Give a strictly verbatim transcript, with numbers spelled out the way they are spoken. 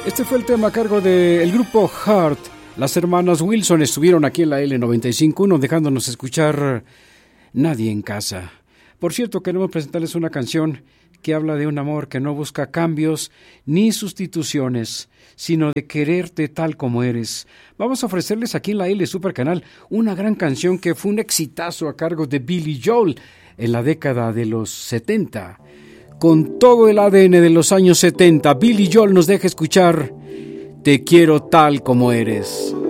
Este fue el tema a cargo del grupo Heart. Las hermanas Wilson estuvieron aquí en la L noventa y cinco punto uno dejándonos escuchar Nadie en Casa. Por cierto, queremos presentarles una canción que habla de un amor que no busca cambios ni sustituciones, sino de quererte tal como eres. Vamos a ofrecerles aquí en la L Super Canal una gran canción que fue un exitazo a cargo de Billy Joel en la década de los setenta. Con todo el A D N de los años setenta, Billy Joel nos deja escuchar Te quiero tal como eres.